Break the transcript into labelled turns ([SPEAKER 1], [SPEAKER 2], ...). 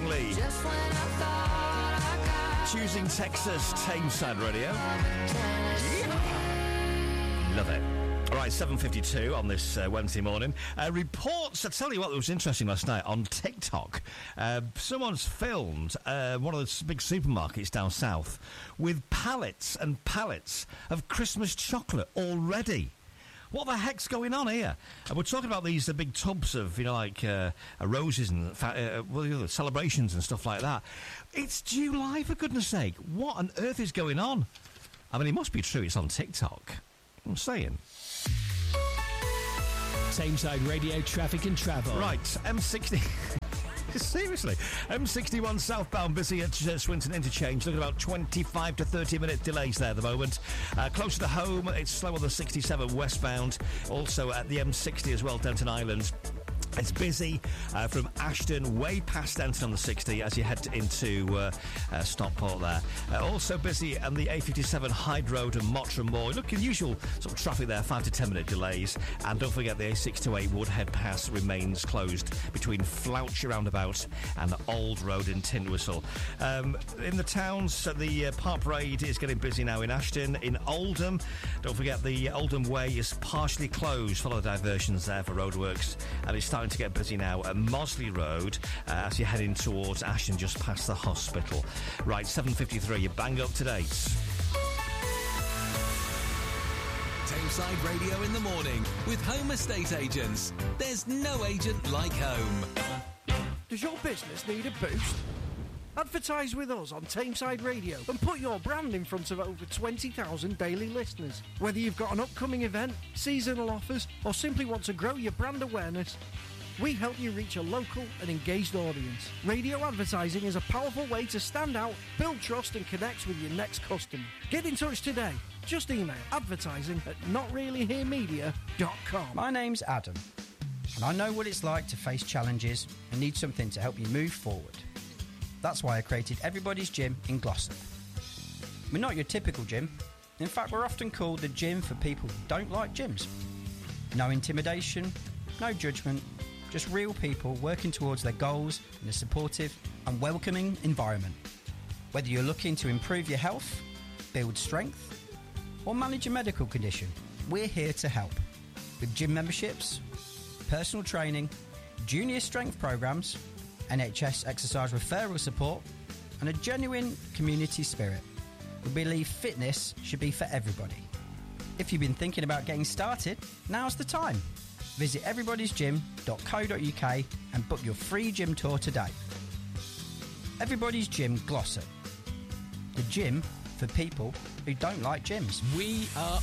[SPEAKER 1] Lee.
[SPEAKER 2] Just when I thought I got
[SPEAKER 1] Choosing Texas, Tameside Radio. Love it. All right, 7:52 on this Wednesday morning. Reports, I tell you what was interesting last night on TikTok. Someone's filmed one of the big supermarkets down south with pallets and pallets of Christmas chocolate already. What the heck's going on here? And we're talking about these big tubs of, roses and celebrations and stuff like that. It's July, for goodness sake. What on earth is going on? I mean, it must be true. It's on TikTok. I'm saying.
[SPEAKER 3] Tameside Radio traffic and travel.
[SPEAKER 1] Right, M60... Seriously. M61 southbound busy at Swinton Interchange. Looking at about 25 to 30 minute delays there at the moment. Closer to home, it's slow on the 67 westbound. Also at the M60 as well, Denton Island. It's busy from Ashton way past Denton on the 60 as you head into Stockport there. Also busy on the A57 Hyde Road and Mottram Moor. Look, the usual sort of traffic there, 5 to 10 minute delays. And don't forget the A628 Woodhead Pass remains closed between Floucher Roundabout and Old Road in Tintwistle. In the towns, the Park Parade is getting busy now in Ashton. In Oldham, don't forget the Oldham Way is partially closed. Follow the diversions there for roadworks. And it's starting to get busy now at Mosley Road as you're heading towards Ashton, just past the hospital. Right, 7:53, you bang up to date.
[SPEAKER 4] Tameside Radio in the morning with Home Estate Agents. There's no agent like home.
[SPEAKER 5] Does your business need a boost? Advertise with us on Tameside Radio and put your brand in front of over 20,000 daily listeners. Whether you've got an upcoming event, seasonal offers, or simply want to grow your brand awareness, we help you reach a local and engaged audience. Radio advertising is a powerful way to stand out, build trust and connect with your next customer. Get in touch today. Just email advertising@notreallyheremedia.com.
[SPEAKER 6] My name's Adam, and I know what it's like to face challenges and need something to help you move forward. That's why I created Everybody's Gym in Glossop. We're not your typical gym. In fact, we're often called the gym for people who don't like gyms. No intimidation, no judgment, just real people working towards their goals in a supportive and welcoming environment. Whether you're looking to improve your health, build strength, or manage a medical condition, we're here to help. With gym memberships, personal training, junior strength programs, NHS exercise referral support, and a genuine community spirit. We believe fitness should be for everybody. If you've been thinking about getting started, now's the time. Visit everybodysgym.co.uk and book your free gym tour today. Everybody's Gym Glossop. The gym for people who don't like gyms.
[SPEAKER 3] We are